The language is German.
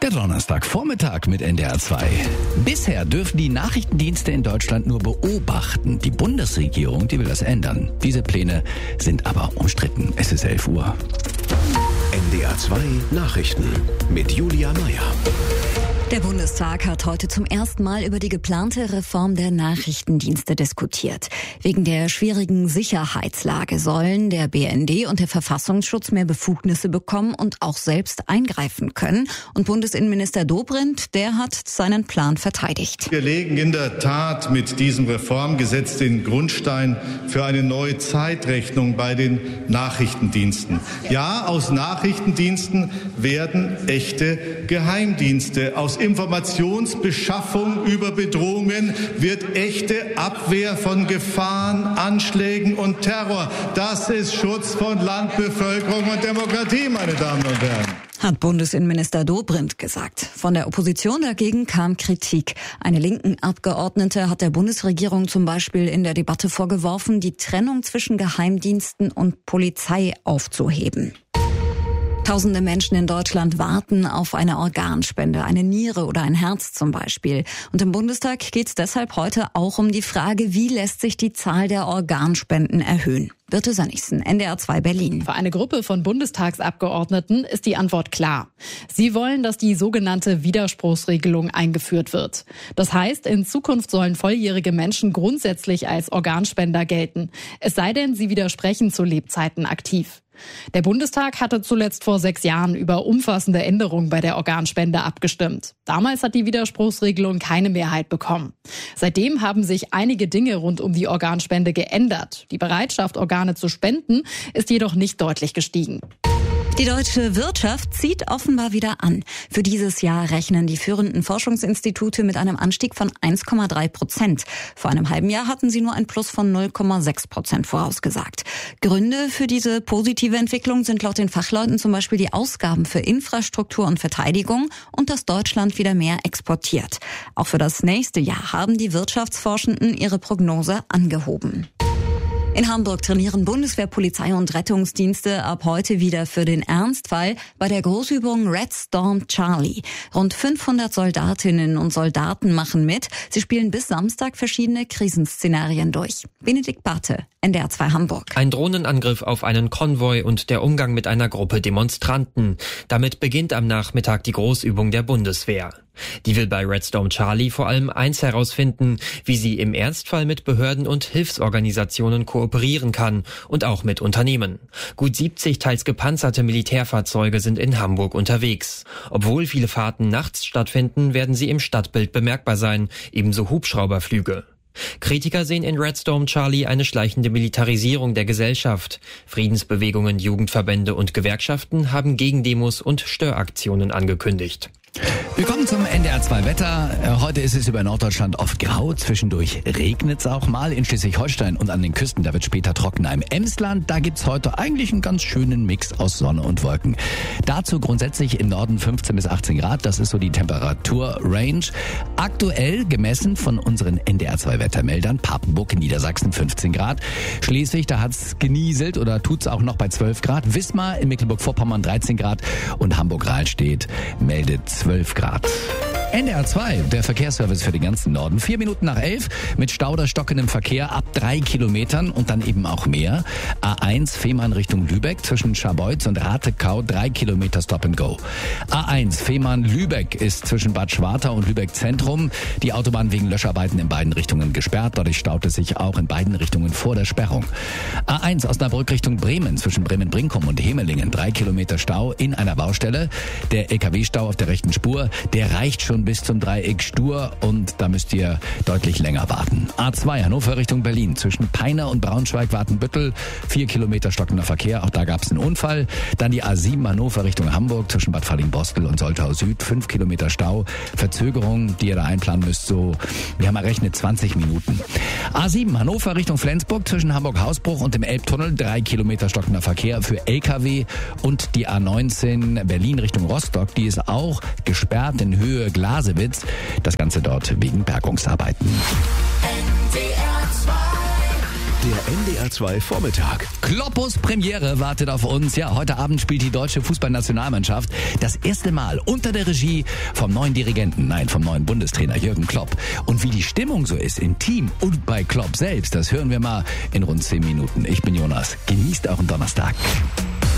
Der Donnerstagvormittag mit NDR 2. Bisher dürfen die Nachrichtendienste in Deutschland nur beobachten. Die Bundesregierung, die will das ändern. Diese Pläne sind aber umstritten. Es ist 11 Uhr. NDR 2 Nachrichten mit Julia Meyer. Der Bundestag hat heute zum ersten Mal über die geplante Reform der Nachrichtendienste diskutiert. Wegen der schwierigen Sicherheitslage sollen der BND und der Verfassungsschutz mehr Befugnisse bekommen und auch selbst eingreifen können. Und Bundesinnenminister Dobrindt, der hat seinen Plan verteidigt. Wir legen in der Tat mit diesem Reformgesetz den Grundstein für eine neue Zeitrechnung bei den Nachrichtendiensten. Ja, aus Nachrichtendiensten werden echte Geheimdienste. Aus Informationsbeschaffung über Bedrohungen wird echte Abwehr von Gefahren, Anschlägen und Terror. Das ist Schutz von Land, Bevölkerung und Demokratie, meine Damen und Herren. Hat Bundesinnenminister Dobrindt gesagt. Von der Opposition dagegen kam Kritik. Eine linken Abgeordnete hat der Bundesregierung zum Beispiel in der Debatte vorgeworfen, die Trennung zwischen Geheimdiensten und Polizei aufzuheben. Tausende Menschen in Deutschland warten auf eine Organspende, eine Niere oder ein Herz zum Beispiel. Und im Bundestag geht es deshalb heute auch um die Frage, wie lässt sich die Zahl der Organspenden erhöhen. Birte Sönnigsen, NDR 2 Berlin. Für eine Gruppe von Bundestagsabgeordneten ist die Antwort klar. Sie wollen, dass die sogenannte Widerspruchsregelung eingeführt wird. Das heißt, in Zukunft sollen volljährige Menschen grundsätzlich als Organspender gelten. Es sei denn, sie widersprechen zu Lebzeiten aktiv. Der Bundestag hatte zuletzt vor 6 Jahren über umfassende Änderungen bei der Organspende abgestimmt. Damals hat die Widerspruchsregelung keine Mehrheit bekommen. Seitdem haben sich einige Dinge rund um die Organspende geändert. Die Bereitschaft, Organe zu spenden, ist jedoch nicht deutlich gestiegen. Die deutsche Wirtschaft zieht offenbar wieder an. Für dieses Jahr rechnen die führenden Forschungsinstitute mit einem Anstieg von 1,3%. Vor einem halben Jahr hatten sie nur ein Plus von 0,6% vorausgesagt. Gründe für diese positive Entwicklung sind laut den Fachleuten zum Beispiel die Ausgaben für Infrastruktur und Verteidigung und dass Deutschland wieder mehr exportiert. Auch für das nächste Jahr haben die Wirtschaftsforschenden ihre Prognose angehoben. In Hamburg trainieren Bundeswehr, Polizei und Rettungsdienste ab heute wieder für den Ernstfall bei der Großübung Red Storm Charlie. Rund 500 Soldatinnen und Soldaten machen mit. Sie spielen bis Samstag verschiedene Krisenszenarien durch. Benedikt Barthe, NDR 2 Hamburg. Ein Drohnenangriff auf einen Konvoi und der Umgang mit einer Gruppe Demonstranten. Damit beginnt am Nachmittag die Großübung der Bundeswehr. Die will bei Red Storm Charlie vor allem eins herausfinden, wie sie im Ernstfall mit Behörden und Hilfsorganisationen kooperieren kann und auch mit Unternehmen. Gut 70 teils gepanzerte Militärfahrzeuge sind in Hamburg unterwegs. Obwohl viele Fahrten nachts stattfinden, werden sie im Stadtbild bemerkbar sein, ebenso Hubschrauberflüge. Kritiker sehen in Red Storm Charlie eine schleichende Militarisierung der Gesellschaft. Friedensbewegungen, Jugendverbände und Gewerkschaften haben Gegendemos und Störaktionen angekündigt. Willkommen zum NDR 2 Wetter. Heute ist es über Norddeutschland oft grau. Zwischendurch regnet es auch mal. In Schleswig-Holstein und an den Küsten, da wird später trockener. Im Emsland, da gibt's heute eigentlich einen ganz schönen Mix aus Sonne und Wolken. Dazu grundsätzlich im Norden 15 bis 18 Grad. Das ist so die Temperaturrange. Aktuell gemessen von unseren NDR 2 Wettermeldern. Papenburg in Niedersachsen 15 Grad. Schleswig, da hat's genieselt oder tut's auch noch bei 12 Grad. Wismar in Mecklenburg-Vorpommern 13 Grad. Und Hamburg-Rahlstedt meldet 12 Grad. NDR 2, der Verkehrsservice für den ganzen Norden. 4 Minuten nach 11 mit Stau oder stockendem Verkehr ab 3 Kilometern und dann eben auch mehr. A1 Fehmarn Richtung Lübeck zwischen Scharbeutz und Ratekau 3 Kilometer Stop and Go. A1 Fehmarn Lübeck ist zwischen Bad Schwartau und Lübeck Zentrum. Die Autobahn wegen Löscharbeiten in beiden Richtungen gesperrt. Dadurch staut es sich auch in beiden Richtungen vor der Sperrung. A1 Osnabrück Richtung Bremen zwischen Bremen-Brinkum und Hemelingen 3 Kilometer Stau in einer Baustelle. Der LKW-Stau auf der rechten Spur, der reicht schon bis zum Dreieck Stur und da müsst ihr deutlich länger warten. A2 Hannover Richtung Berlin zwischen Peiner und Braunschweig-Wartenbüttel 4 Kilometer stockender Verkehr, auch da gab es einen Unfall. Dann die A7 Hannover Richtung Hamburg zwischen Bad Falling-Bostel und Soltau Süd 5 Kilometer Stau. Verzögerung, die ihr da einplanen müsst, so, wir haben errechnet 20 Minuten. A7 Hannover Richtung Flensburg zwischen Hamburg-Hausbruch und dem Elbtunnel 3 Kilometer stockender Verkehr für LKW und die A19 Berlin Richtung Rostock, die ist auch gesperrt in Höhe Glasewitz. Das Ganze dort wegen Bergungsarbeiten. NDR 2 Der NDR 2 Vormittag. Kloppos Premiere wartet auf uns. Ja, heute Abend spielt die deutsche Fußballnationalmannschaft das erste Mal unter der Regie vom neuen vom neuen Bundestrainer Jürgen Klopp. Und wie die Stimmung so ist im Team und bei Klopp selbst, das hören wir mal in rund 10 Minuten. Ich bin Jonas. Genießt euren Donnerstag.